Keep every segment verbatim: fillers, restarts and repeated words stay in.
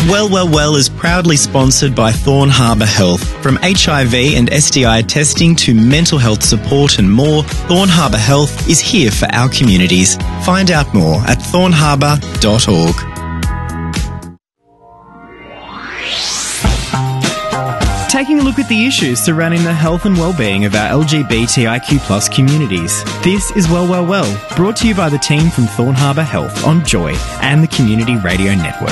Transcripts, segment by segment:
Well, Well, Well is proudly sponsored by Thorn Harbour Health. From H I V and S T I testing to mental health support and more, Thorn Harbour Health is here for our communities. Find out more at thorn harbour dot org. Taking a look at the issues surrounding the health and well-being of our L G B T I Q plus communities. This is Well, Well, Well, brought to you by the team from Thorn Harbour Health on Joy and the Community Radio Network.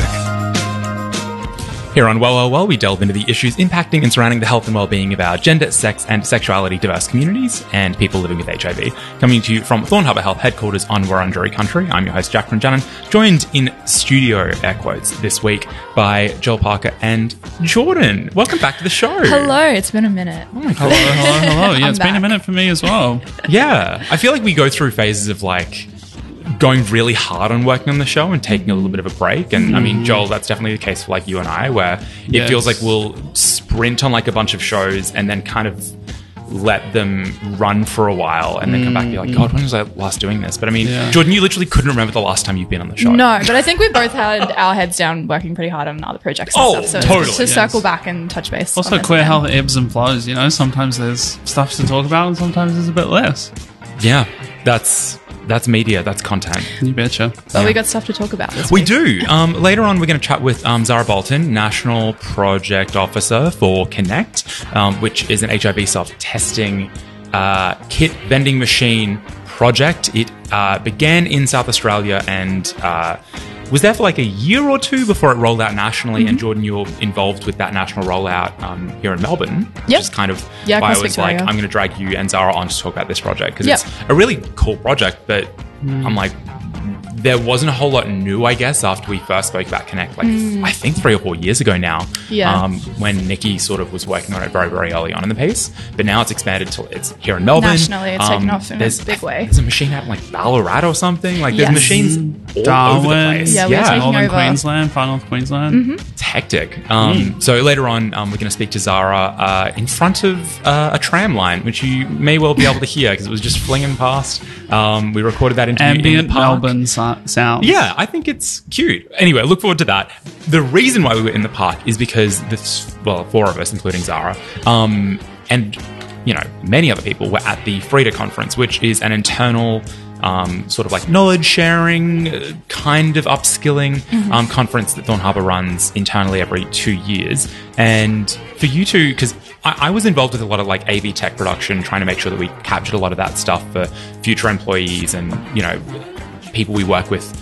Here on Well, Well, Well, we delve into the issues impacting and surrounding the health and well-being of our gender, sex and sexuality diverse communities and people living with H I V. Coming to you from Thorn Harbour Health headquarters on Wurundjeri country, I'm your host, Jack Runjanan, joined in studio, air quotes, this week by Joel Parker and Jordan. Welcome back to the show. Hello, it's been a minute. Oh my God. Hello, hello, hello. Yeah, I'm it's back. been a minute for me as well. Yeah, I feel like we go through phases of like going really hard on working on the show and taking a little bit of a break. And I mean, Joel, that's definitely the case for like you and I, where it Yes. feels like we'll sprint on like a bunch of shows and then kind of let them run for a while and then come back and be like, God, when was I last doing this? But I mean, Yeah. Jordan, you literally couldn't remember the last time you've been on the show. No, but I think we both had our heads down working pretty hard on other projects and Oh, stuff. So totally, it's to yes. circle back and touch base. Also, on this queer again. health ebbs and flows, you know? Sometimes there's stuff to talk about and sometimes there's a bit less. Yeah, that's that's media, that's content. You betcha. But we got stuff to talk about this We week. do. Um, later on, we're going to chat with um, Zara Bolton, National Project Officer for Connect, um, which is an H I V self-testing uh, kit vending machine project. It uh, began in South Australia and uh, was there for like a year or two before it rolled out nationally. Mm-hmm. And Jordan, you're involved with that national rollout um, here in Melbourne. Which Yep. is kind of Yeah, why I across was like, Victoria. I'm going to drag you and Zara on to talk about this project because Yep. it's a really cool project, but I'm like, there wasn't a whole lot new, I guess, after we first spoke about Connect, like I think three or four years ago now, Yeah. um, when Nikki sort of was working on it very, very early on in the piece. But now it's expanded to it's here in Melbourne. Nationally, it's taken off in a there's, big way. There's a machine out in like Ballarat or something. Like there's Yes. machines all Darwin. over the place. Yeah, we're taking Northern over. Queensland, far north Queensland. It's hectic. Um, So later on, um, we're going to speak to Zara uh, in front of uh, a tram line, which you may well be able to hear because it was just flinging past. Um, we recorded that interview in Ambient the park. Melbourne so- sound. Yeah, I think it's cute. Anyway, look forward to that. The reason why we were in the park is because this, well, four of us, including Zara, um, and you know, many other people were at the Frida conference, which is an internal um, sort of like knowledge sharing, uh, kind of upskilling um, conference that Thorn Harbour runs internally every two years. And for you two, because I, I was involved with a lot of like A V tech production, trying to make sure that we captured a lot of that stuff for future employees and, you know, people we work with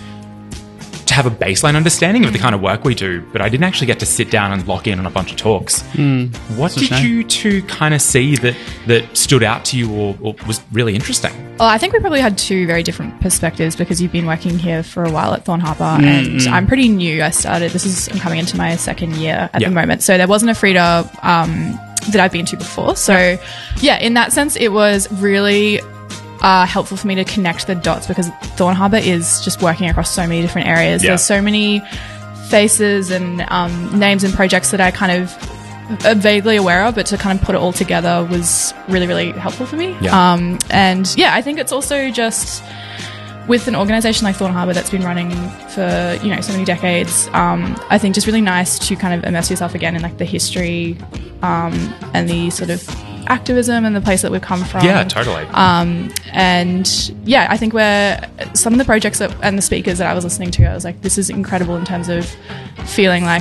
to have a baseline understanding of the kind of work we do, but I didn't actually get to sit down and lock in on a bunch of talks. What a did shame. you two kind of see that that stood out to you or, or was really interesting? Well, I think we probably had two very different perspectives because you've been working here for a while at Thorn Harbour and I'm pretty new. I started, this is, I'm coming into my second year at Yeah. the moment. So there wasn't a Frida um, that I've been to before. So yeah, in that sense, it was really uh, helpful for me to connect the dots because Thorn Harbour is just working across so many different areas. Yeah. There's so many faces and um, names and projects that I kind of am vaguely aware of, but to kind of put it all together was really, really helpful for me. Yeah. Um, and yeah, I think it's also just with an organisation like Thorn Harbour that's been running for, you know, so many decades, um, I think just really nice to kind of immerse yourself again in like the history um, and the sort of activism and the place that we've come from. Yeah, totally. Um, and yeah, I think where some of the projects that, and the speakers that I was listening to, I was like, this is incredible in terms of feeling like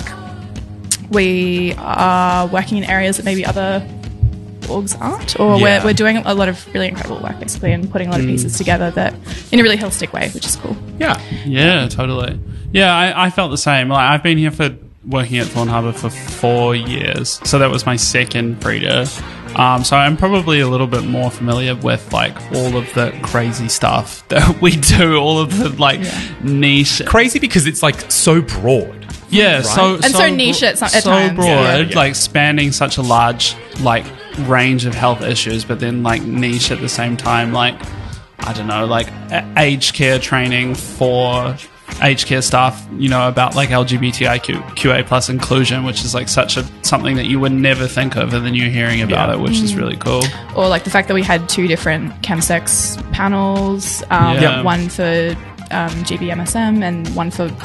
we are working in areas that maybe other orgs aren't, or Yeah. we're, we're doing a lot of really incredible work basically and putting a lot of pieces together that in a really holistic way, which is cool. yeah. Yeah, totally. Yeah, I, I felt the same. Like I've been here for working at Thorn Harbour for four years, so that was my second Frida. Um, so I'm probably a little bit more familiar with like all of the crazy stuff that we do, all of the like niche. Crazy because it's like so broad. Yeah, so And so niche bro- at some- at so times, broad, yeah. Yeah. like spanning such a large like range of health issues, but then like niche at the same time. Like I don't know, like a- aged care training for aged care staff, you know, about like L G B T I Q A plus inclusion, which is like such a something that you would never think of, and then you're hearing about Yeah. it, which is really cool. Or like the fact that we had two different chemsex panels, um, Yeah. one for um, G B M S M and one for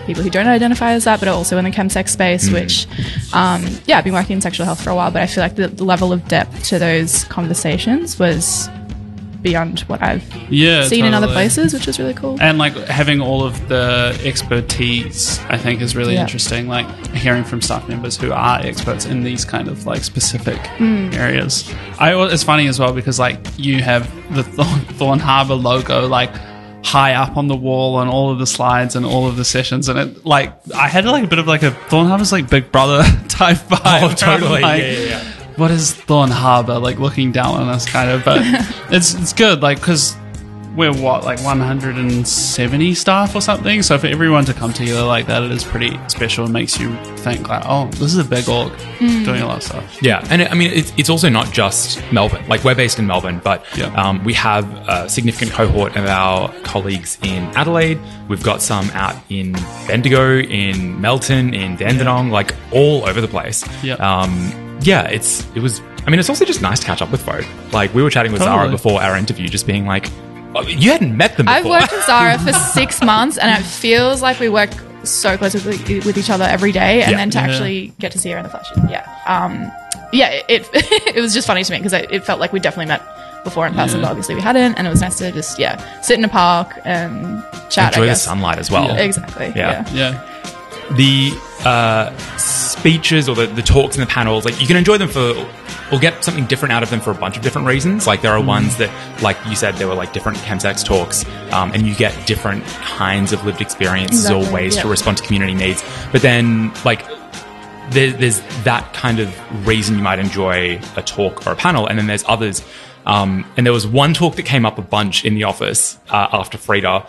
people who don't identify as that, but are also in the chemsex space, mm. which, um, yeah, I've been working in sexual health for a while, but I feel like the, the level of depth to those conversations was beyond what I've yeah, seen totally. in other places, which is really cool. And like having all of the expertise, I think, is really yeah. interesting. Like hearing from staff members who are experts in these kind of like specific mm. areas. I it's funny as well because like you have the Thorn, Thorn Harbour logo like high up on the wall on all of the slides and all of the sessions, and it like I had like a bit of like a Thorn Harbour's like Big Brother type vibe. Oh, totally. Like, yeah, yeah, yeah. What is Thorn Harbour, like looking down on us kind of, but it's it's good, like, because we're what, like one hundred seventy staff or something, so for everyone to come together like that, it is pretty special and makes you think like, oh, this is a big org mm. doing a lot of stuff. Yeah, and I mean, it's, it's also not just Melbourne, like we're based in Melbourne, but yeah. um, we have a significant cohort of our colleagues in Adelaide. We've got some out in Bendigo, in Melton, in Dandenong, yeah. like all over the place. Yeah. Um, Yeah, it's it was. I mean, it's also just nice to catch up with folk. Like we were chatting with totally. Zara before our interview, just being like, oh, "You hadn't met them before." I've worked with Zara for six months, and it feels like we work so close with, with each other every day. And yeah. then to yeah. actually get to see her in the flesh, yeah, um, yeah, it it was just funny to me because it, it felt like we definitely met before in person, yeah. but obviously we hadn't, and it was nice to just yeah sit in a park and chat. Enjoy I the guess. sunlight as well. Yeah. Exactly. Yeah. Yeah. Yeah. The uh, speeches or the, the talks and the panels, like you can enjoy them for, or get something different out of them for a bunch of different reasons. Like there are mm. ones that, like you said, there were like different chemsex talks, um, and you get different kinds of lived experiences exactly. or ways yeah. to respond to community needs. But then, like, there, there's that kind of reason you might enjoy a talk or a panel, and then there's others. Um, and there was one talk that came up a bunch in the office uh, after Frida.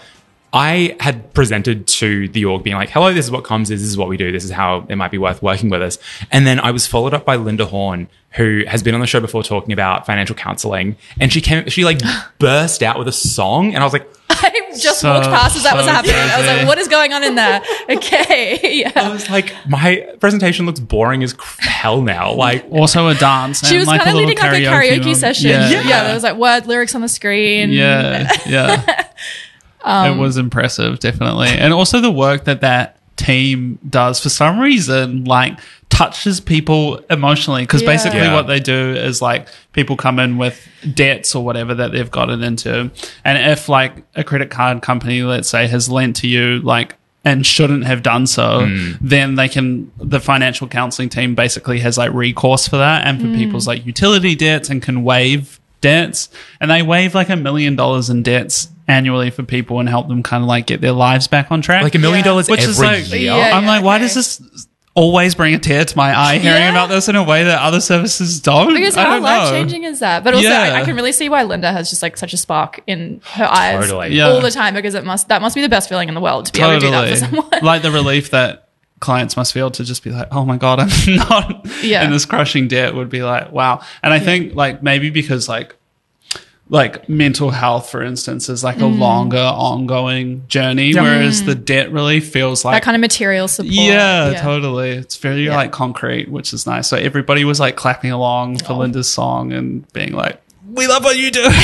I had presented to the org being like, hello, this is what comms is, this is what we do, this is how it might be worth working with us. And then I was followed up by Linda Horn, who has been on the show before talking about financial counselling. And she came, she like burst out with a song. And I was like, I just So- walked past as that was so happening. I was crazy. like, what is going on in there? Okay. I Yeah. was like, my presentation looks boring as cr- hell now. Like, Also a dance. She and was like kind of a little leading like a karaoke moment. session. Yeah. Yeah. yeah. There was like word lyrics on the screen. Yeah, yeah. Um, it was impressive, definitely. And also the work that that team does, for some reason, like touches people emotionally. Because Yeah. basically Yeah. what they do is like people come in with debts or whatever that they've gotten into. And if like a credit card company, let's say, has lent to you like and shouldn't have done so, Mm. then they can, the financial counseling team basically has like recourse for that and for people's like utility debts and can waive debts. And they waive like a million dollars in debts annually for people and help them kind of like get their lives back on track. like a million Yeah. dollars Which every is like- year. Yeah. I'm like, why okay. does this always bring a tear to my eye hearing Yeah. about this in a way that other services don't? Because I how don't know. life changing is that? But also, Yeah. I, I can really see why Linda has just like such a spark in her eyes Totally. Yeah. all the time, because it must that must be the best feeling in the world to be able to do that for someone. Like the relief that clients must feel to just be like, oh my God, I'm not Yeah. in this crushing debt would be like, wow. And I think like maybe because like, like mental health, for instance, is like a Mm. longer ongoing journey, whereas the debt relief feels like that kind of material support. Yeah, totally. It's very Yeah. like concrete, which is nice. So everybody was like clapping along for Linda's song and being like, "We love what you do."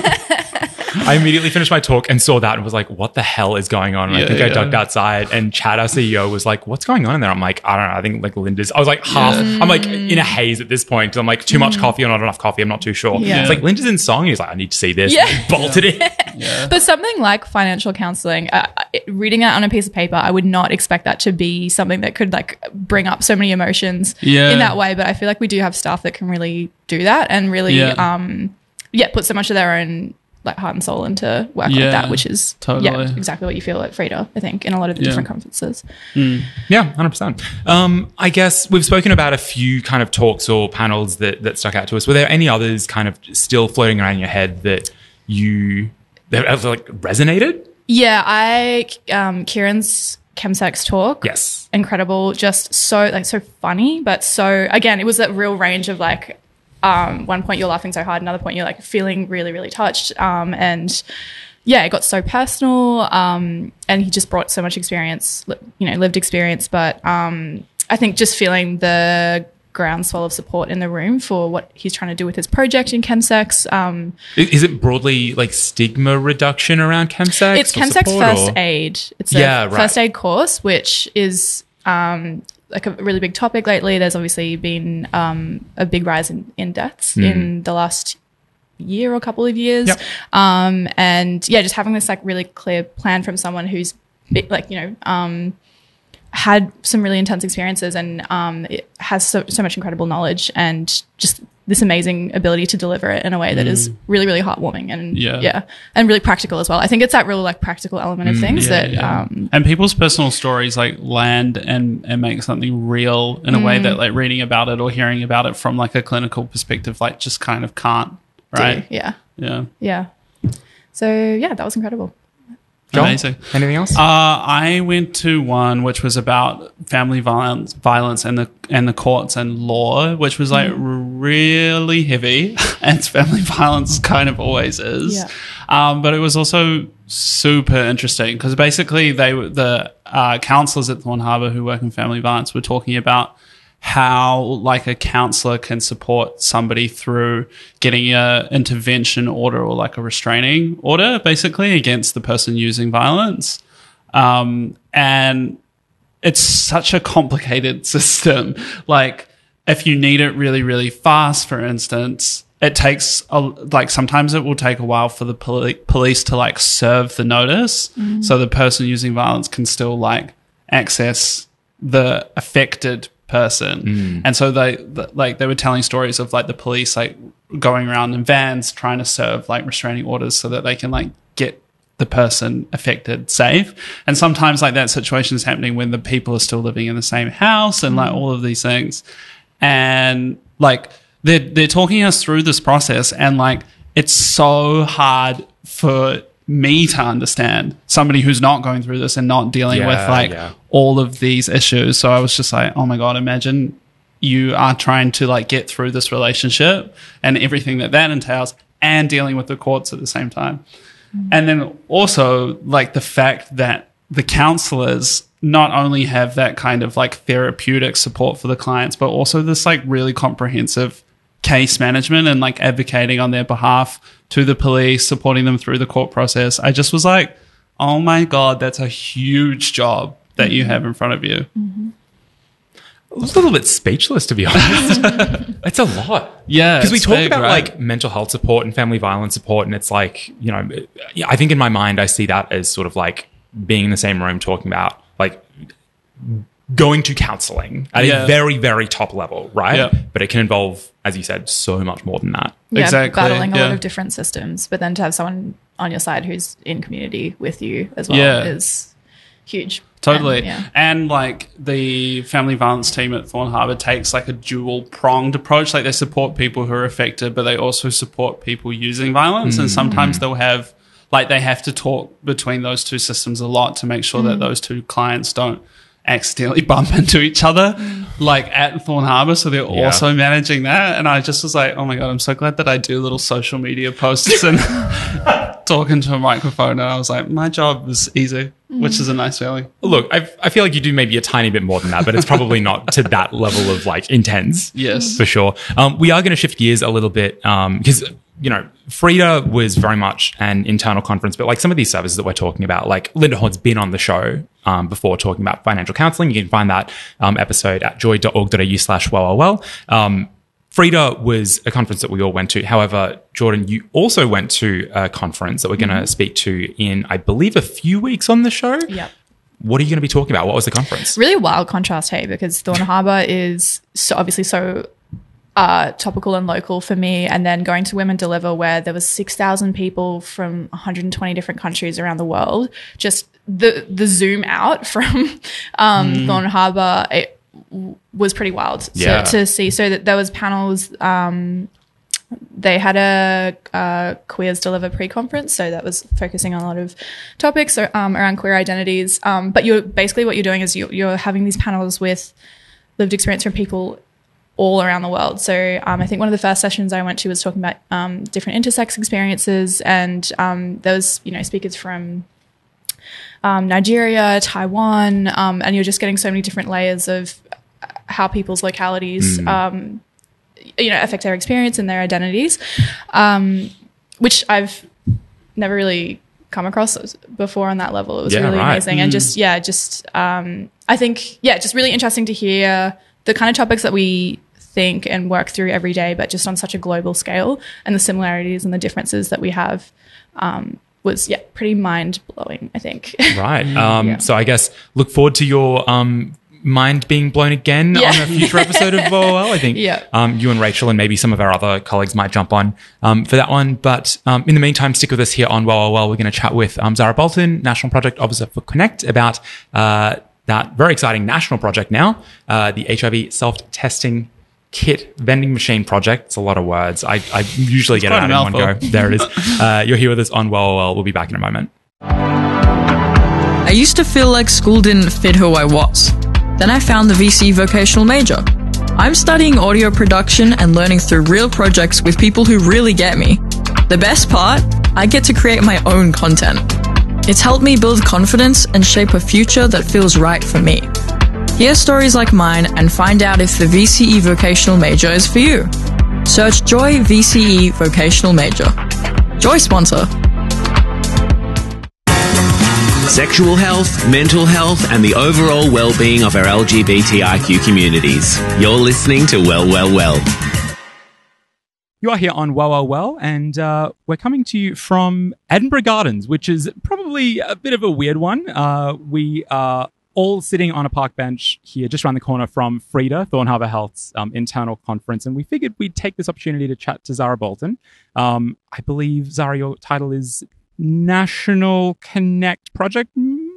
I immediately finished my talk and saw that and was like, what the hell is going on? And Yeah, I think I yeah. ducked outside, and Chad, our C E O, was like, what's going on in there? I'm like, I don't know. I think like Linda's, I was like half, I'm like in a haze at this point. 'Cause I'm like too much coffee or not enough coffee. I'm not too sure. Yeah. It's like Linda's in song. He's like, I need to see this. Yeah. Bolted in. But something like financial counseling, uh, reading it on a piece of paper, I would not expect that to be something that could like bring up so many emotions Yeah. in that way. But I feel like we do have staff that can really do that and really, Yeah. um, yeah, put so much of their own like heart and soul into work Yeah, like that, which is totally. yeah, exactly what you feel at Frida, I think, in a lot of the Yeah. different conferences. Yeah, one hundred percent. Um, I guess we've spoken about a few kind of talks or panels that, that stuck out to us. Were there any others kind of still floating around in your head that you, that have, like resonated? Yeah, I um, Kieran's chemsex talk. Yes. Incredible, just so like so funny, but so again, it was that real range of like um, one point you're laughing so hard, another point you're like feeling really, really touched, um, and yeah, it got so personal, um, and he just brought so much experience, li- you know, lived experience. But um, I think just feeling the groundswell of support in the room for what he's trying to do with his project in chemsex. Um, I- Is it broadly like stigma reduction around chemsex? it's or chemsex support, first or- aid. It's a Yeah, right. first aid course, which is um, like a really big topic lately. There's obviously been um, a big rise in, in deaths in the last year or couple of years. Yep. Um, and yeah, just having this like really clear plan from someone who's bi- like, you know, um, had some really intense experiences and um, it has so, so much incredible knowledge and just this amazing ability to deliver it in a way that is really, really heartwarming and Yeah. yeah, and really practical as well. I think it's that real like practical element of things Yeah, that yeah. um, and people's personal stories like land and and make something real in a way that like reading about it or hearing about it from like a clinical perspective like just kind of can't, do. right? Yeah, Yeah. yeah. So yeah, that was incredible. Joel, Amazing. Anything else? Uh, I went to one which was about family violence, violence and the and the courts and law, which was like really heavy, as family violence kind of always is. Yeah. Um, but it was also super interesting because basically they were the uh, counselors at Thorn Harbour who work in family violence were talking about how like a counselor can support somebody through getting a intervention order or like a restraining order basically against the person using violence. Um, and it's such a complicated system. Like if you need it really, really fast, for instance, it takes a, like sometimes it will take a while for the poli- police to like serve the notice. So the person using violence can still like access the affected person. And so they th- like they were telling stories of like the police like going around in vans trying to serve like restraining orders so that they can like get the person affected safe. And sometimes like that situation is happening when the people are still living in the same house and like all of these things. And like they're they're talking us through this process and like it's so hard for me to understand somebody who's not going through this and not dealing Yeah, with like yeah. all of these issues. So I was just like, oh my God, imagine you are trying to like get through this relationship and everything that that entails and dealing with the courts at the same time. And then also like the fact that the counselors not only have that kind of like therapeutic support for the clients, but also this like really comprehensive case management and like advocating on their behalf to the police, supporting them through the court process. I just was like, oh my God, that's a huge job that you have in front of you. I was a little bit speechless, to be honest. It's a lot. Yeah. Because we it's talk big, about right? like mental health support and family violence support, and it's like, you know, yeah, I think in my mind, I see that as sort of like being in the same room talking about like going to counseling at Yeah. a very, very top level, right? Yeah. But it can involve, as you said, so much more than that. Yeah, Exactly, battling a yeah. lot of different systems, but then to have someone on your side who's in community with you as well Yeah. is huge. Totally. And, yeah. And like the family violence team at Thorn Harbour takes like a dual pronged approach. Like they support people who are affected, but they also support people using violence. And sometimes they'll have like they have to talk between those two systems a lot to make sure that those two clients don't accidentally bump into each other like at Thorn Harbour. So they're Yeah. also managing that. And I just was like, oh my God, I'm so glad that I do little social media posts and talking to a microphone. And I was like, my job is easy, which is a nice feeling. Look, I, I feel like you do maybe a tiny bit more than that, but it's probably not to that level of like intense. Yes. For sure. Um, we are going to shift gears a little bit because, you know, Frida was very much an internal conference, but like some of these services that we're talking about, like Linda Horn's been on the show um, before talking about financial counseling. You can find that um, episode at joy.org.au slash well. Um, Frida was a conference that we all went to. However, Jordan, you also went to a conference that we're going to speak to in, I believe, a few weeks on the show. Yep. What are you going to be talking about? What was the conference? Really wild contrast, hey, because Thorn Harbour is so obviously so uh, topical and local for me. And then going to Women Deliver, where there was six thousand people from one hundred twenty different countries around the world. Just the the zoom out from um, mm. Thorn Harbour, it w- was pretty wild Yeah. to, to see. So that there was panels. Um, they had a, a Queers Deliver pre-conference, so that was focusing on a lot of topics um, around queer identities. Um, but you're basically what you're doing is you're, you're having these panels with lived experience from people all around the world. So um, I think one of the first sessions I went to was talking about um, different intersex experiences, and um, there was, you know, speakers from um, Nigeria, Taiwan, um, and you're just getting so many different layers of how people's localities, Mm. um, you know, affect their experience and their identities, um, which I've never really come across before on that level. It was Yeah, really right. amazing. And just, yeah, just, um, I think, yeah, just really interesting to hear the kind of topics that we think and work through every day, but just on such a global scale, and the similarities and the differences that we have, um, was, yeah, pretty mind-blowing, I think. Right. Um, Yeah. So I guess look forward to your um, mind being blown again Yeah. on a future episode of W O L. I think Yeah. um, you and Rachel and maybe some of our other colleagues might jump on um, for that one. But um, in the meantime, stick with us here on W O L. We're going to chat with um, Zara Bolton, National Project Officer for Connect, about uh, that very exciting national project now, uh, the H I V self-testing kit vending machine project. It's a lot of words. I, I usually get it quite out a in one go. mouthful. There it is. Uh, you're here with us on W O L. We'll be back in a moment. I used to feel like school didn't fit who I was. Then I found the V C vocational major. I'm studying audio production and learning through real projects with people who really get me. The best part? I get to create my own content. It's helped me build confidence and shape a future that feels right for me. Hear stories like mine and find out if the V C E vocational major is for you. Search Joy V C E vocational major. Joy sponsor. Sexual health, mental health, and the overall well-being of our L G B T I Q communities. You're listening to Well, Well, Well. You are here on W O L Well, and uh, we're coming to you from Edinburgh Gardens, which is probably a bit of a weird one. Uh, we are all sitting on a park bench here just around the corner from Frida, Thorn Harbour Health's um, internal conference, and we figured we'd take this opportunity to chat to Zara Bolton. Um, I believe, Zara, your title is National Connect Project?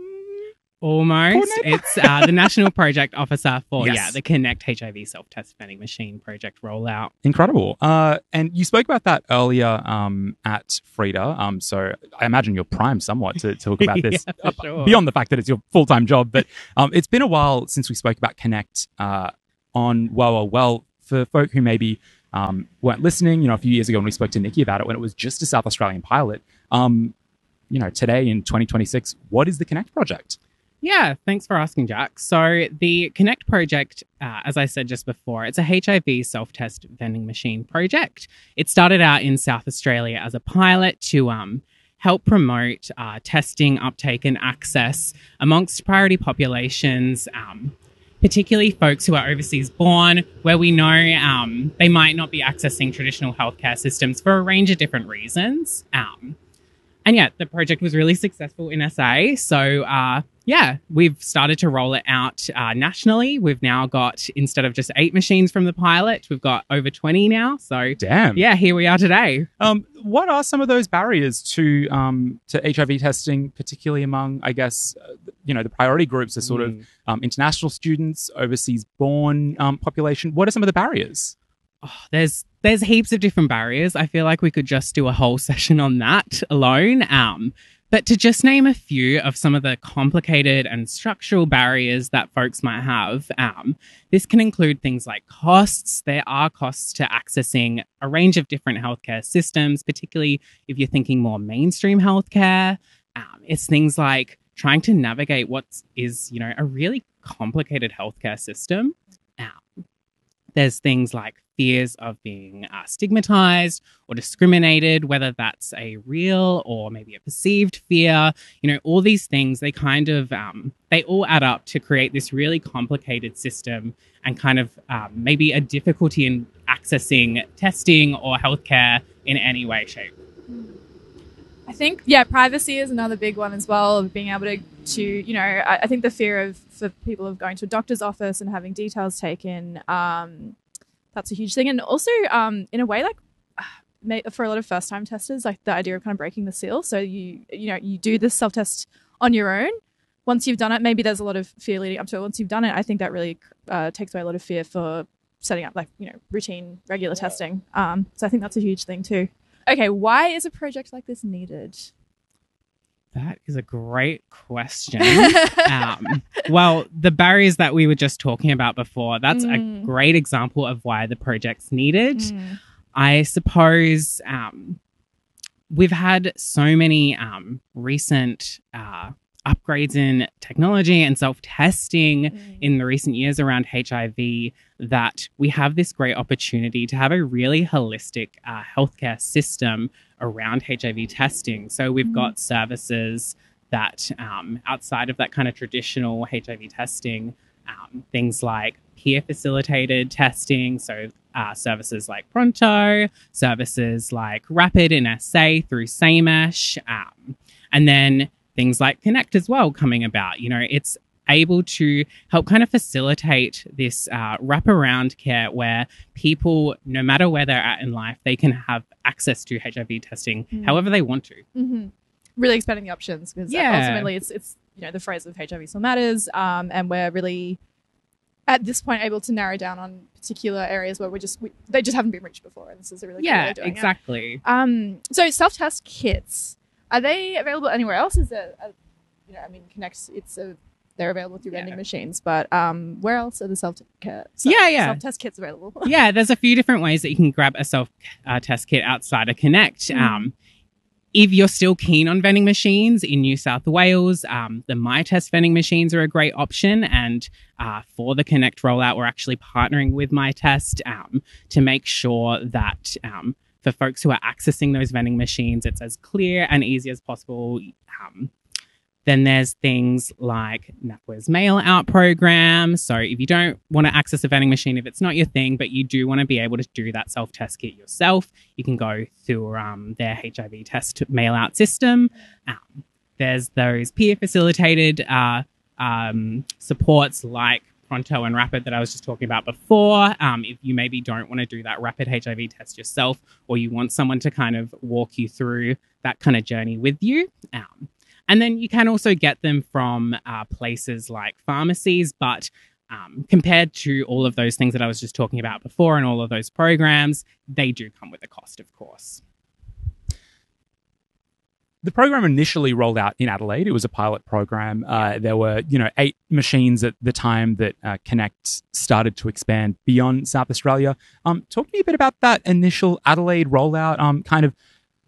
Almost. Coordinator? It's uh, the National Project Officer for, Yes. yeah, the Connect H I V Self-Test Vending Machine project rollout. Incredible. Uh, and you spoke about that earlier um, at Frida. Um, so I imagine you're primed somewhat to, to talk about this Yeah, for uh, sure. beyond the fact that it's your full-time job. But um, it's been a while since we spoke about Connect uh, on W O L Well. For folk who maybe um, weren't listening, you know, a few years ago when we spoke to Nikki about it, when it was just a South Australian pilot, um, you know, today in twenty twenty-six, what is the Connect project? Yeah, thanks for asking, Jack. So the Connect project, uh, as I said just before, it's a H I V self-test vending machine project. It started out in South Australia as a pilot to um, help promote uh, testing, uptake and access amongst priority populations, um, particularly folks who are overseas born, where we know um, they might not be accessing traditional healthcare systems for a range of different reasons. Um, and yeah, the project was really successful in S A. So uh, yeah, we've started to roll it out uh, nationally. We've now got, instead of just eight machines from the pilot, we've got over twenty now. So Damn. yeah, here we are today. Um, what are some of those barriers to um, to H I V testing, particularly among, I guess, uh, you know, the priority groups are sort Mm. of um, international students, overseas born um, population? What are some of the barriers? Oh, there's there's heaps of different barriers. I feel like we could just do a whole session on that alone. Um, but to just name a few of some of the complicated and structural barriers that folks might have, um, this can include things like costs. There are costs to accessing a range of different healthcare systems, particularly if you're thinking more mainstream healthcare. Um, it's things like trying to navigate what is, you know, a really complicated healthcare system. Um, there's things like fears of being uh, stigmatized or discriminated, whether that's a real or maybe a perceived fear. You know, all these things, they kind of, um, they all add up to create this really complicated system and kind of um, maybe a difficulty in accessing testing or healthcare in any way, shape. I think, yeah, privacy is another big one as well, of being able to, to you know, I, I think the fear of, for people of going to a doctor's office and having details taken, um, that's a huge thing. And also, um, in a way, like, for a lot of first-time testers, like the idea of kind of breaking the seal. So you, you know, you do this self-test on your own. Once you've done it, maybe there's a lot of fear leading up to it. Once you've done it, I think that really uh, takes away a lot of fear for setting up, like, you know, routine, regular yeah. testing. Um, so I think that's a huge thing too. Okay, why is a project like this needed? That is a great question. um, well, the barriers that we were just talking about before, that's mm. a great example of why the project's needed. Mm. I suppose um, we've had so many um, recent uh, upgrades in technology and self-testing mm. in the recent years around H I V that we have this great opportunity to have a really holistic uh, healthcare system around H I V testing. So we've mm. got services that um, outside of that kind of traditional H I V testing, um, things like peer-facilitated testing, so uh, services like Pronto, services like Rapid in S A through SAMESH, um, and then things like Connect as well coming about. You know, it's able to help kind of facilitate this uh, wraparound care where people, no matter where they're at in life, they can have access to H I V testing mm. however they want to. Mm-hmm. Really expanding the options because yeah. ultimately it's, it's, you know, the phrase of H I V still matters, um, and we're really at this point able to narrow down on particular areas where we just we, they just haven't been reached before, and this is a really yeah cool way of doing exactly. it. Um, so self-test kits, are they available anywhere else? Is it, a, you know, I mean, Connect, it's a they're available through yeah. vending machines, but um, where else are the self self yeah yeah self-test kits available? Yeah, there's a few different ways that you can grab a self uh, test kit outside of Connect. Mm. Um, If you're still keen on vending machines in New South Wales, um, the MyTest vending machines are a great option. And uh, for the Connect rollout, we're actually partnering with MyTest um, to make sure that um, for folks who are accessing those vending machines, it's as clear and easy as possible. Um, Then there's things like NAPWA's mail out program. So if you don't want to access a vending machine, if it's not your thing, but you do want to be able to do that self-test kit yourself, you can go through um, their H I V test mail out system. Um, there's those peer facilitated uh, um, supports like Pronto and Rapid that I was just talking about before. Um, if you maybe don't want to do that rapid H I V test yourself, or you want someone to kind of walk you through that kind of journey with you. Um, And then you can also get them from uh, places like pharmacies, but um, compared to all of those things that I was just talking about before and all of those programs, they do come with a cost, of course. The program initially rolled out in Adelaide. It was a pilot program. Uh, there were, you know, eight machines at the time that uh, Connect started to expand beyond South Australia. Um, talk to me a bit about that initial Adelaide rollout, um, kind of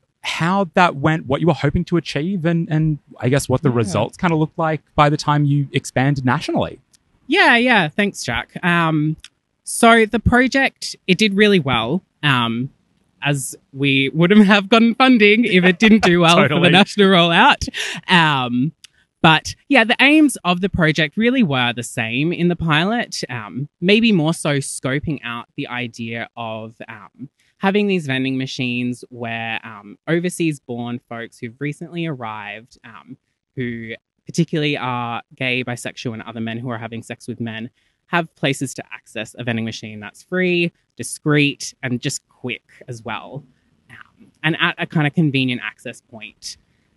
how that went, what you were hoping to achieve, and, and I guess what the yeah. results kind of looked like by the time you expanded nationally. Yeah, yeah. Thanks, Jack. Um, so the project, it did really well, um, as we wouldn't have gotten funding if it didn't do well totally. for the national rollout. Um, but yeah, the aims of the project really were the same in the pilot, um, maybe more so scoping out the idea of um, having these vending machines where um, overseas-born folks who've recently arrived, um, who particularly are gay, bisexual, and other men who are having sex with men, have places to access a vending machine that's free, discreet, and just quick as well, um, and at a kind of convenient access point.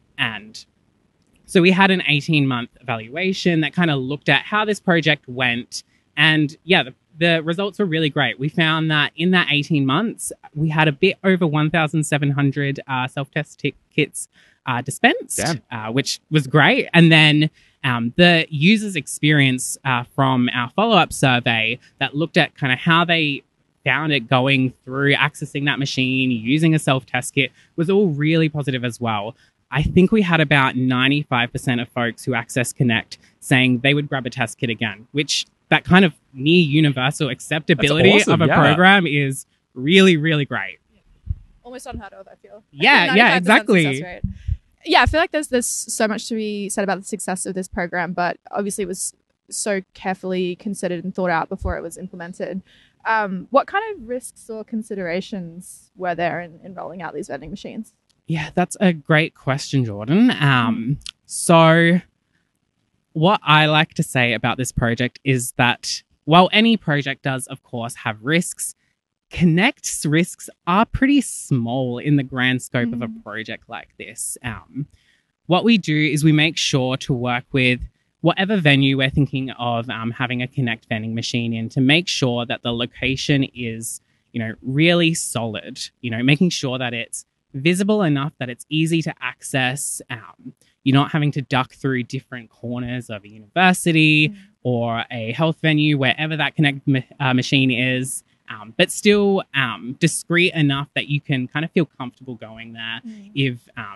And so we had an eighteen-month evaluation that kind of looked at how this project went, and yeah, the The results were really great. We found that in that eighteen months, we had a bit over one thousand seven hundred uh, self-test t- kits uh, dispensed, uh, which was great. And then um, the users' experience uh, from our follow-up survey that looked at kind of how they found it going through accessing that machine, using a self-test kit, was all really positive as well. I think we had about ninety-five percent of folks who access Connect saying they would grab a test kit again, which that kind of near universal acceptability awesome, of a yeah. program is really, really great. Almost unheard of, I feel. Yeah, I yeah, exactly. Yeah, I feel like there's there's so much to be said about the success of this program, but obviously it was so carefully considered and thought out before it was implemented. Um, what kind of risks or considerations were there in, in rolling out these vending machines? Yeah, that's a great question, Jordan. Um, so what I like to say about this project is that while any project does, of course, have risks, Connect's risks are pretty small in the grand scope mm. of a project like this. Um, what we do is we make sure to work with whatever venue we're thinking of um, having a Connect vending machine in to make sure that the location is, you know, really solid, you know, making sure that it's visible enough that it's easy to access. Um, you're not having to duck through different corners of a university mm. or a health venue, wherever that Connect ma- uh, machine is, um, but still um, discreet enough that you can kind of feel comfortable going there mm. if um,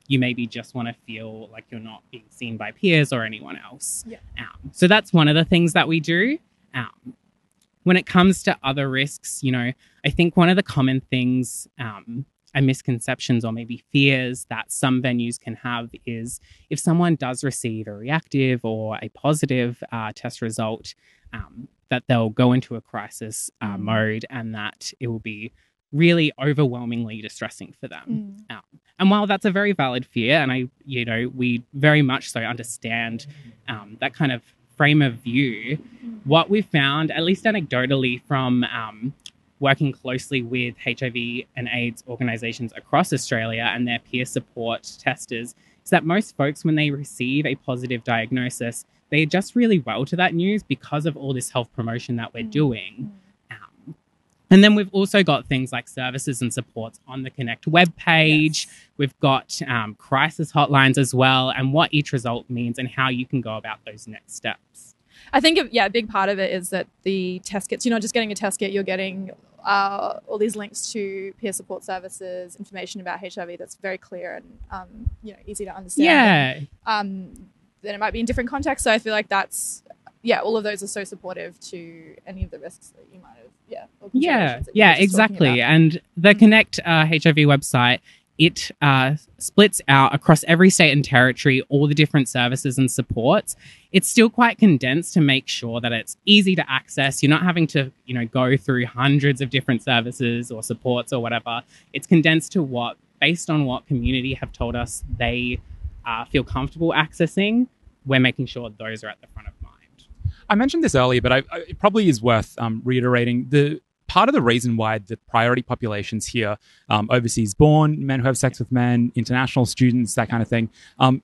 you maybe just want to feel like you're not being seen by peers or anyone else. Yeah. Um, so that's one of the things that we do. Um, when it comes to other risks, you know, I think one of the common things um, and misconceptions or maybe fears that some venues can have is if someone does receive a reactive or a positive uh, test result, um, that they'll go into a crisis uh, mode and that it will be really overwhelmingly distressing for them. Mm. Um, and while that's a very valid fear, and I, you know, we very much so understand um, that kind of frame of view, what we've found, at least anecdotally from um, working closely with H I V and AIDS organisations across Australia and their peer support testers, is that most folks, when they receive a positive diagnosis, they adjust really well to that news because of all this health promotion that we're doing. Um, and then we've also got things like services and supports on the Connect webpage. Yes. We've got um, crisis hotlines as well, and what each result means and how you can go about those next steps. I think, yeah, a big part of it is that the test kits, you're not just getting a test kit, you're getting uh, all these links to peer support services, information about H I V that's very clear and, um, you know, easy to understand. Yeah. Um, then it might be in different contexts. So I feel like that's, yeah, all of those are so supportive to any of the risks that you might have, yeah. Or Yeah, that you yeah, were just exactly. talking about. And the Connect uh, H I V website, it uh, splits out across every state and territory, all the different services and supports. It's still quite condensed to make sure that it's easy to access. You're not having to, you know, go through hundreds of different services or supports or whatever. It's condensed to what, based on what community have told us they uh, feel comfortable accessing, we're making sure those are at the front of mind. I mentioned this earlier, but I, I, it probably is worth um, reiterating. The part of the reason why the priority populations here, um, overseas born, men who have sex with men, international students, that kind of thing, um,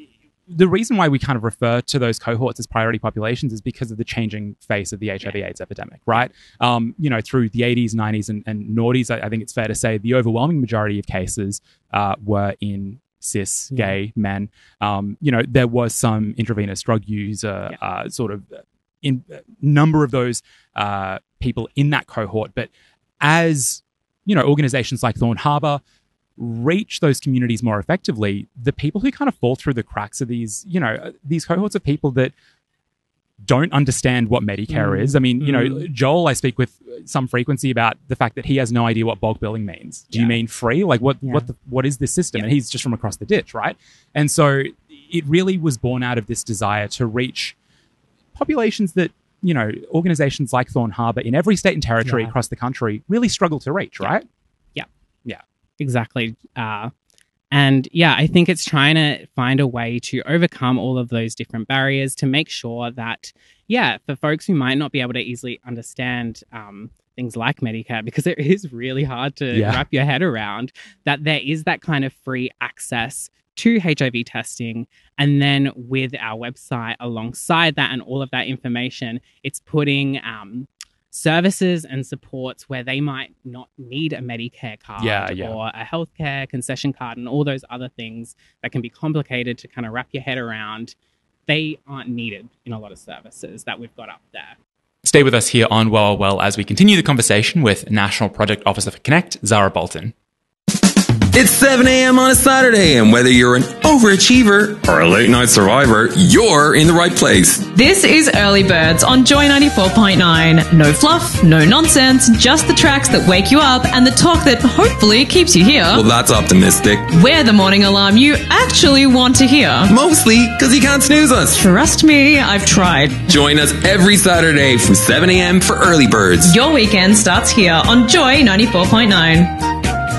the reason why we kind of refer to those cohorts as priority populations is because of the changing face of the H I V AIDS epidemic, right? Um, you know, through the eighties, nineties, and, and noughties, I, I think it's fair to say the overwhelming majority of cases uh, were in cis, gay men. Um, you know, there was some intravenous drug use, uh, yeah. uh, sort of in uh, number of those uh, people in that cohort. But as, you know, organizations like Thorn Harbour reach those communities more effectively, the people who kind of fall through the cracks are these, you know, these cohorts of people that don't understand what Medicare mm. is. I mean, you mm. know, Joel, I speak with some frequency about the fact that he has no idea what bulk billing means. Do yeah. you mean free? Like what, yeah. what, the, what is this system? Yeah. And he's just from across the ditch, right? And so it really was born out of this desire to reach populations that, you know, organizations like Thorn Harbour in every state and territory yeah. across the country really struggle to reach, right? Yeah. Yeah. Exactly. Uh, And yeah, I think it's trying to find a way to overcome all of those different barriers to make sure that, yeah, for folks who might not be able to easily understand um, things like Medicare, because it is really hard to yeah. wrap your head around, that there is that kind of free access to H I V testing. And then with our website alongside that and all of that information, it's putting um, services and supports where they might not need a Medicare card yeah, yeah. or a healthcare concession card and all those other things that can be complicated to kind of wrap your head around. They aren't needed in a lot of services that we've got up there. Stay with us here on Well Well as we continue the conversation with National Project Officer for Connect, Zara Bolton. It's seven a.m. on a Saturday, and whether you're an overachiever or a late-night survivor, you're in the right place. This is Early Birds on Joy ninety-four point nine. No fluff, no nonsense, just the tracks that wake you up and the talk that hopefully keeps you here. Well, that's optimistic. We're the morning alarm you actually want to hear. Mostly because you can't snooze us. Trust me, I've tried. Join us every Saturday from seven a.m. for Early Birds. Your weekend starts here on Joy ninety-four point nine.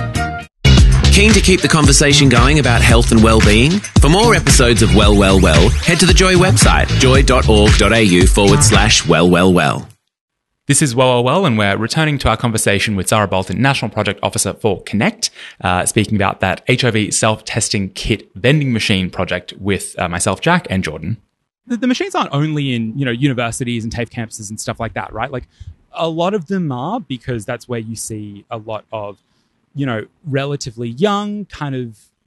Keen to keep the conversation going about health and well-being? For more episodes of Well, Well, Well, head to the Joy website, joy.org.au forward slash well, well, well. This is Well, Well, Well, and we're returning to our conversation with Zara Bolton, National Project Officer for Connect, uh, speaking about that H I V self-testing kit vending machine project with uh, myself, Jack, and Jordan. The, the machines aren't only in, you know, universities and TAFE campuses and stuff like that, right? Like, a lot of them are, because that's where you see a lot of, you know, relatively young, kind of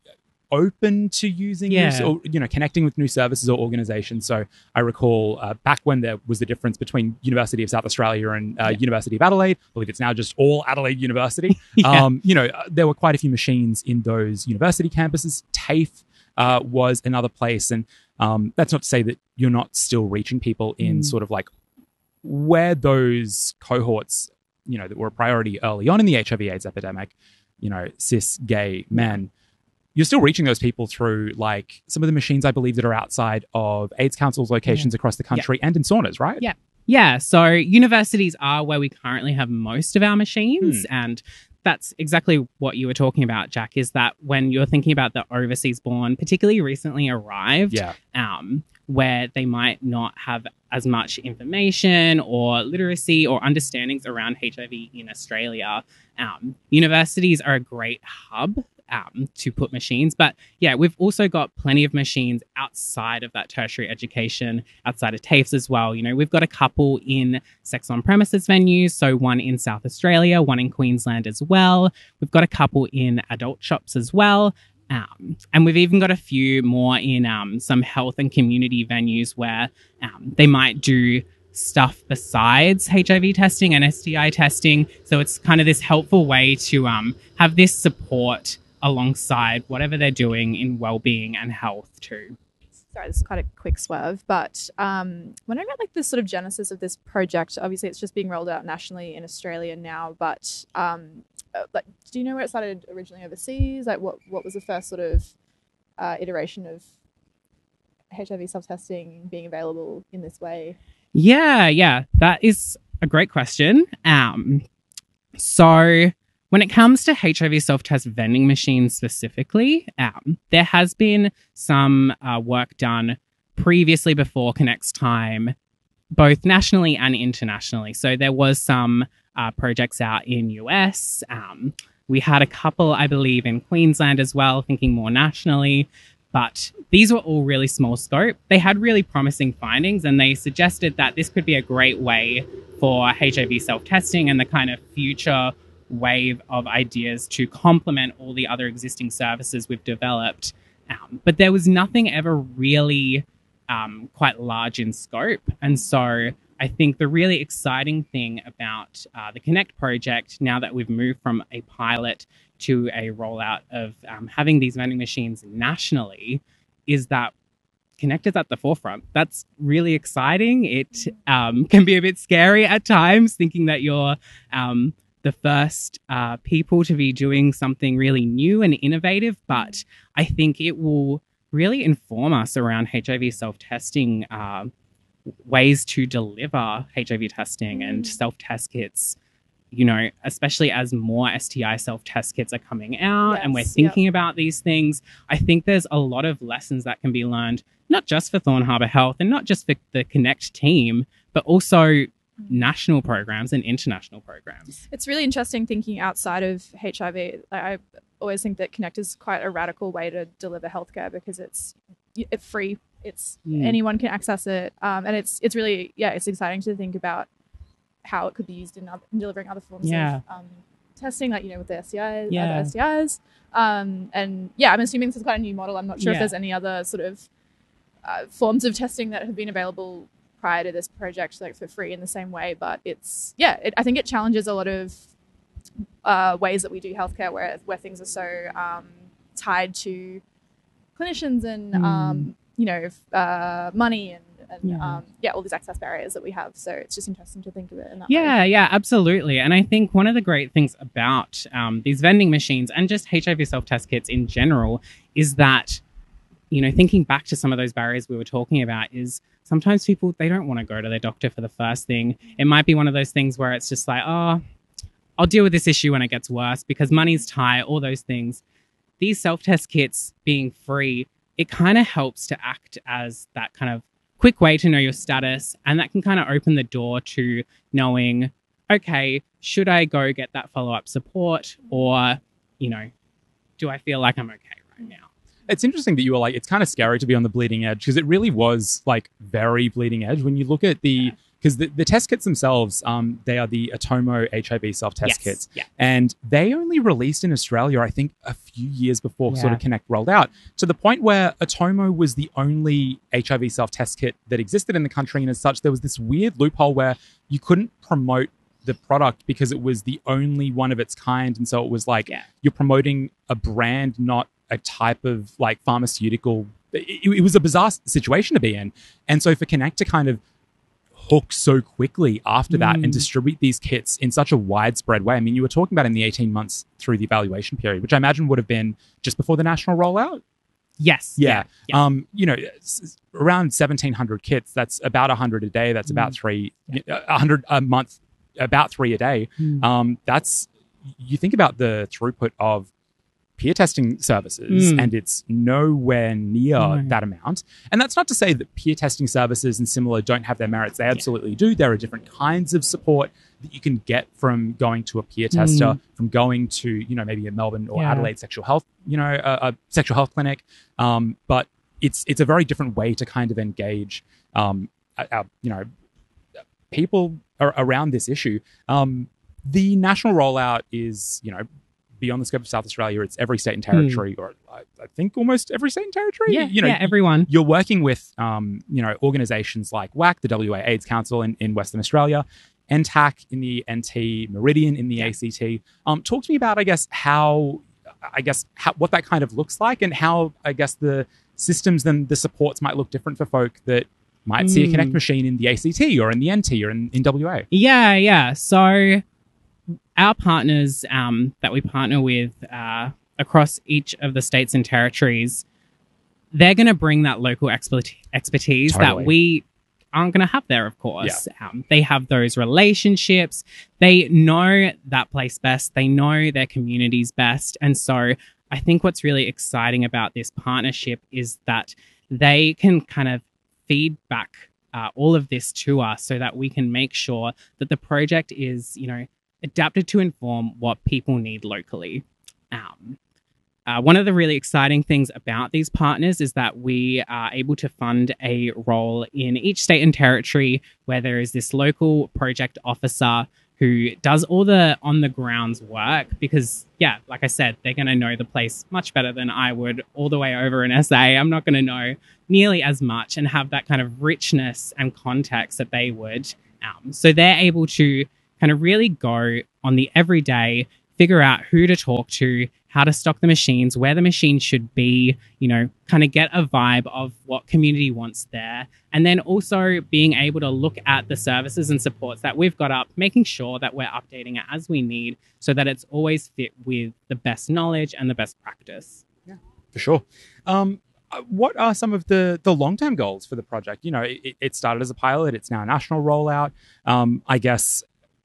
open to using Yeah. new, or, you know, connecting with new services or organizations. So I recall uh, back when there was the difference between University of South Australia and uh, University of Adelaide. I believe it's now just all Adelaide University. Yeah. um, you know, uh, there were quite a few machines in those university campuses. TAFE uh, was another place. And um, that's not to say that you're not still reaching people in sort of like where those cohorts, you know, that were a priority early on in the H I V AIDS epidemic, you know, cis, gay men, you're still reaching those people through like some of the machines, I believe, that are outside of AIDS Council's locations across the country and in saunas, right? Yeah. Yeah. So universities are where we currently have most of our machines. Hmm. And that's exactly what you were talking about, Jack, is that when you're thinking about the overseas born, particularly recently arrived, Yeah. um, where they might not have as much information or literacy or understandings around H I V in Australia, um, universities are a great hub Um, to put machines. But yeah, we've also got plenty of machines outside of that tertiary education, outside of TAFEs as well. You know, we've got a couple in sex on premises venues. So one in South Australia, one in Queensland as well. We've got a couple in adult shops as well. Um, and we've even got a few more in um, some health and community venues where um, they might do stuff besides H I V testing and S T I testing. So it's kind of this helpful way to um, have this support alongside whatever they're doing in well-being and health too. Sorry, this is quite a quick swerve, but um, wondering about like the sort of genesis of this project. Obviously, it's just being rolled out nationally in Australia now, but um, uh, like, do you know where it started originally overseas? Like, what what was the first sort of uh, iteration of H I V self-testing being available in this way? Yeah, yeah, that is a great question. Um, so when it comes to H I V self-test vending machines specifically, um, there has been some uh, work done previously before Connect's time, both nationally and internationally. So there was some uh, projects out in U S. Um, we had a couple, I believe, in Queensland as well, thinking more nationally. But these were all really small scope. They had really promising findings, and they suggested that this could be a great way for H I V self-testing and the kind of future wave of ideas to complement all the other existing services we've developed. Um, but there was nothing ever really um, quite large in scope. And so I think the really exciting thing about uh, the Connect project, now that we've moved from a pilot to a rollout of um, having these vending machines nationally, is that Connect is at the forefront. That's really exciting. It um, can be a bit scary at times, thinking that you're um, the first uh, people to be doing something really new and innovative, but I think it will really inform us around H I V self-testing, uh, ways to deliver H I V testing and self-test kits, you know, especially as more S T I self-test kits are coming out Yes, and we're thinking yep. about these things. I think there's a lot of lessons that can be learned, not just for Thorn Harbour Health and not just for the Connect team, but also national programs and international programs. It's really interesting thinking outside of H I V. I, I always think that Connect is quite a radical way to deliver healthcare because it's, it's free. It's Mm. anyone can access it, um, and it's it's really yeah, it's exciting to think about how it could be used in, other, in delivering other forms Yeah. of um, testing, like you know with the S T Is, Yeah. other S T Is, um, and yeah, I'm assuming this is quite a new model. I'm not sure Yeah. if there's any other sort of uh, forms of testing that have been available prior to this project, like for free in the same way. But it's yeah, it, I think it challenges a lot of uh, ways that we do healthcare, where where things are so um, tied to clinicians and Mm. um, you know uh, money and, and Yeah. um, yeah, all these access barriers that we have. So it's just interesting to think of it in that Yeah, way. yeah, absolutely. And I think one of the great things about um, these vending machines and just H I V self-test kits in general is that, you know, thinking back to some of those barriers we were talking about is sometimes people, they don't want to go to their doctor for the first thing. It might be one of those things where it's just like, oh, I'll deal with this issue when it gets worse because money's tight, all those things. These self-test kits being free, it kind of helps to act as that kind of quick way to know your status. And that can kind of open the door to knowing, okay, should I go get that follow-up support? Or, you know, do I feel like I'm okay right now? It's interesting that you were like, it's kind of scary to be on the bleeding edge because it really was like very bleeding edge when you look at the, because the, the test kits themselves, um, they are the Atomo H I V self-test Yes, kits. yeah. And they only released in Australia, I think, a few years before Yeah. sort of Connect rolled out, to the point where Atomo was the only H I V self-test kit that existed in the country. And as such, there was this weird loophole where you couldn't promote the product because it was the only one of its kind. And so it was like Yeah. you're promoting a brand, not a type of like pharmaceutical. It, it was a bizarre situation to be in. And so for Connect to kind of hook so quickly after that and distribute these kits in such a widespread way. I mean, you were talking about in the eighteen months through the evaluation period, which I imagine would have been just before the national rollout. Yes. Yeah. yeah. Um, you know, s- s- around seventeen hundred kits, that's about one hundred a day. That's about three, uh, one hundred a month, about three a day. Um, that's, you think about the throughput of peer testing services Mm. and it's nowhere near No. that amount. And that's not to say that peer testing services and similar don't have their merits. They absolutely do. There are different kinds of support that you can get from going to a peer tester, Mm. from going to, you know, maybe a Melbourne or Yeah. Adelaide sexual health, you know, a, a sexual health clinic. Um, but it's it's a very different way to kind of engage, um, our, you know, people are around this issue. Um, the national rollout is, you know, beyond the scope of South Australia. It's every state and territory, or I, I think almost every state and territory. Yeah, you know, yeah, everyone. You're working with, um, you know, organisations like W A C, the W A AIDS Council in, in Western Australia, N T A C in the N T, Meridian in the A C T. Um, talk to me about, I guess, how, I guess, how, what that kind of looks like, and how, I guess, the systems and the supports might look different for folk that might see a Connect machine in the A C T or in the N T or in, in W A. Yeah, yeah. So our partners um, that we partner with uh, across each of the states and territories, they're going to bring that local expert- expertise Totally. that we aren't going to have there, of course. Um, they have those relationships. They know that place best. They know their communities best. And so I think what's really exciting about this partnership is that they can kind of feed back uh, all of this to us so that we can make sure that the project is, you know, adapted to inform what people need locally. Um, uh, one of the really exciting things about these partners is that we are able to fund a role in each state and territory where there is this local project officer who does all the on-the-grounds work because, yeah, like I said, they're going to know the place much better than I would all the way over in S A. I'm not going to know nearly as much and have that kind of richness and context that they would. Um, so they're able to kind of really go on the everyday, figure out who to talk to, how to stock the machines, where the machines should be, you know, kind of get a vibe of what community wants there. And then also being able to look at the services and supports that we've got up, making sure that we're updating it as we need so that it's always fit with the best knowledge and the best practice. For sure. Um, uh, what are some of the the long term goals for the project? You know, it, it started as a pilot; it's now a national rollout. Um, I guess.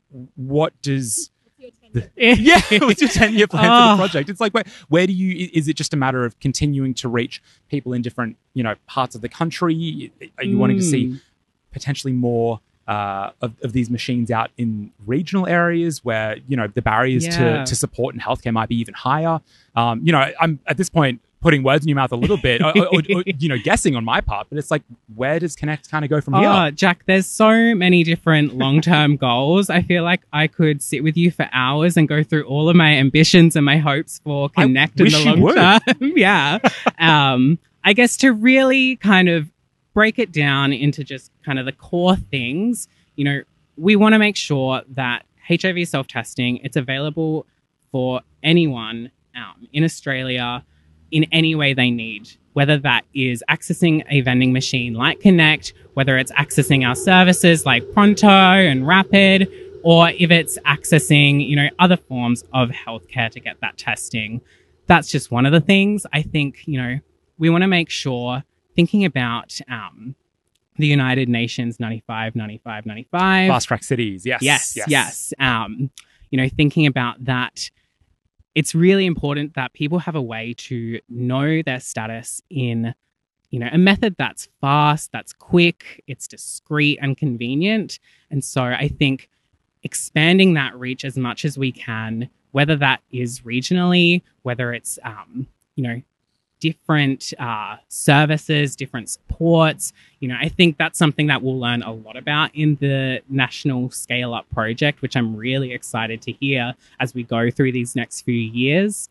What does? The, yeah, what's your ten year plan Oh. for the project? It's like where where do you? Is it just a matter of continuing to reach people in different, you know, parts of the country? Are you wanting to see potentially more uh, of, of these machines out in regional areas where, you know, the barriers Yeah. to, to support and healthcare might be even higher? Um, you know, I'm at this point putting words in your mouth a little bit, or, or, or, you know, guessing on my part, but it's like, where does Connect kind of go from Oh, here? Jack, there's so many different long-term goals. I feel like I could sit with you for hours and go through all of my ambitions and my hopes for I Connect in wish the you long would. term. yeah. Um, I guess to really kind of break it down into just kind of the core things, you know, we want to make sure that H I V self-testing, it's available for anyone um, in Australia in any way they need, whether that is accessing a vending machine like Connect, whether it's accessing our services like Pronto and Rapid, or if it's accessing, you know, other forms of healthcare to get that testing. That's just one of the things. I think, you know, we want to make sure, thinking about um, the United Nations ninety-five, ninety-five, ninety-five. Fast track cities, yes, Yes, yes. Um, you know, thinking about that, it's really important that people have a way to know their status in, you know, a method that's fast, that's quick, it's discreet and convenient. And so I think expanding that reach as much as we can, whether that is regionally, whether it's, um, you know, different uh, services, different supports. You know, I think that's something that we'll learn a lot about in the National Scale Up project, which I'm really excited to hear as we go through these next few years.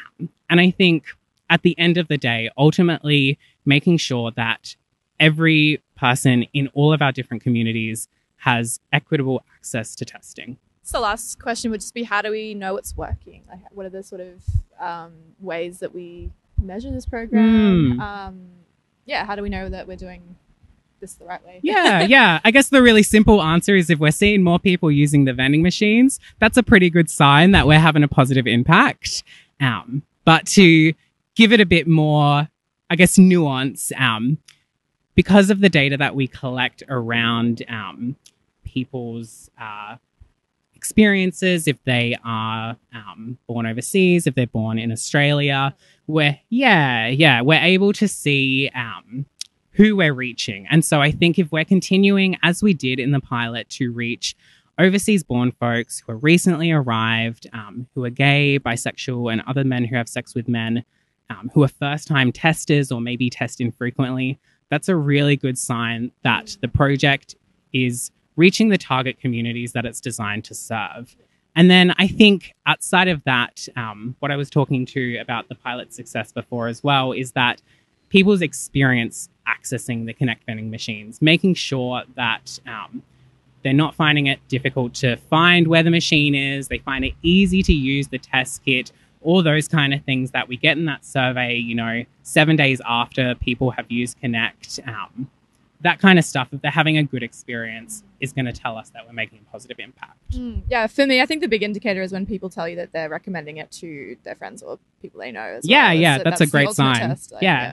And I think at the end of the day, ultimately making sure that every person in all of our different communities has equitable access to testing. So the last question would just be, how do we know it's working? Like, what are the sort of um, ways that we measure this program? Mm. Um, yeah, how do we know that we're doing this the right way? Yeah, yeah. I guess the really simple answer is if we're seeing more people using the vending machines, that's a pretty good sign that we're having a positive impact. Um, but to give it a bit more, I guess, nuance, um, because of the data that we collect around um, people's uh, experiences, if they are um, born overseas, if they're born in Australia, we're, yeah, yeah, we're able to see um, who we're reaching. And so I think if we're continuing, as we did in the pilot, to reach overseas born folks who are recently arrived, um, who are gay, bisexual, and other men who have sex with men, um, who are first-time testers or maybe test infrequently, that's a really good sign that the project is reaching the target communities that it's designed to serve. And then I think outside of that, um, what I was talking to about the pilot success before as well is that people's experience accessing the Connect vending machines, making sure that um, they're not finding it difficult to find where the machine is, they find it easy to use the test kit, all those kind of things that we get in that survey, you know, seven days after people have used Connect. Um, that kind of stuff, if they're having a good experience, is going to tell us that we're making a positive impact. Mm, yeah, for me, I think the big indicator is when people tell you that they're recommending it to their friends or people they know as yeah, well. Yeah, so that's, that's a great sign. Test, like, yeah. yeah.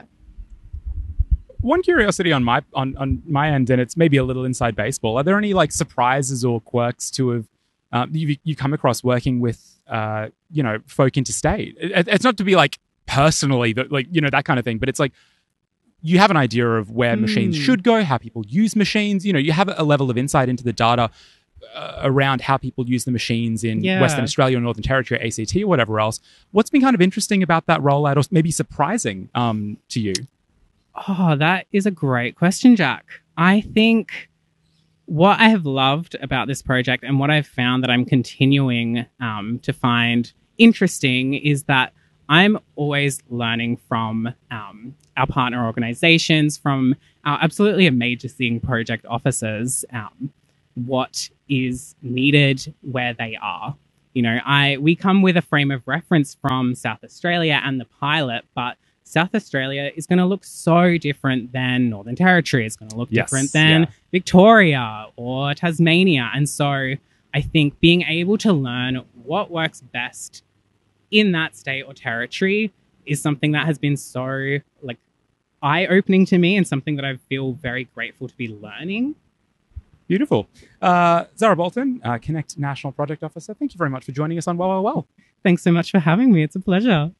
One curiosity on my on, on my end, and it's maybe a little inside baseball. Are there any like surprises or quirks to have um, you you come across working with uh, you know folk interstate? It, it's not to be like personally that like you know that kind of thing, but it's like you have an idea of where mm. machines should go, how people use machines. You know, you have a level of insight into the data uh, around how people use the machines in yeah. Western Australia or Northern Territory, A C T, or whatever else. What's been kind of interesting about that rollout, or maybe surprising um, to you? Oh, that is a great question, Jack. I think what I have loved about this project and what I've found that I'm continuing um, to find interesting is that I'm always learning from um, our partner organizations, from our absolutely amazing project officers, um, what is needed where they are. You know, I we come with a frame of reference from South Australia and the pilot, but South Australia is going to look so different than Northern Territory. It's going to look yes, different than yeah. Victoria or Tasmania. And so I think being able to learn what works best in that state or territory is something that has been so like eye-opening to me and something that I feel very grateful to be learning. Beautiful. Uh, Zara Bolton, uh, Connect National Project Officer, thank you very much for joining us on Well, Well, Well. Thanks so much for having me. It's a pleasure.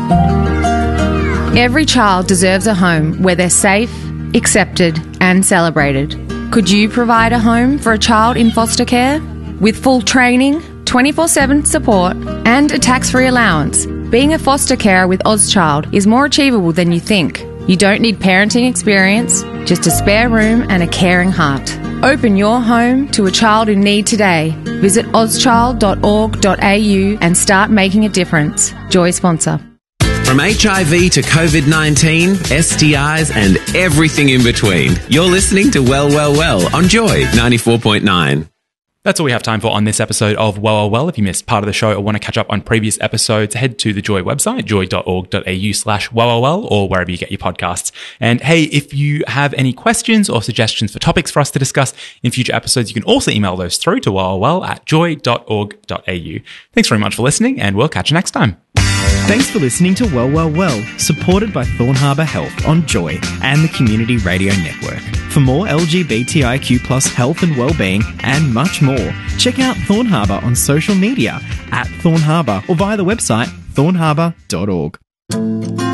Every child deserves a home where they're safe, accepted, and celebrated. Could you provide a home for a child in foster care? With full training, twenty-four seven support, and a tax-free allowance, being a foster carer with Ozchild is more achievable than you think. You don't need parenting experience, just a spare room and a caring heart. Open your home to a child in need today. Visit ozchild dot org dot a u and start making a difference. Joy sponsor. From H I V to COVID nineteen, S T Is, and everything in between, you're listening to Well, Well, Well on Joy ninety-four point nine. That's all we have time for on this episode of Well, Well, Well. If you missed part of the show or want to catch up on previous episodes, head to the Joy website, joy dot org dot a u slash well, well, well, or wherever you get your podcasts. And hey, if you have any questions or suggestions for topics for us to discuss in future episodes, you can also email those through to well, well, well at joy dot org dot a u. Thanks very much for listening, and we'll catch you next time. Thanks for listening to Well, Well, Well, supported by Thorn Harbour Health on Joy and the Community Radio Network. For more L G B T I Q plus health and wellbeing and much more, check out Thorn Harbour on social media at Thorn Harbour or via the website thorn harbour dot org.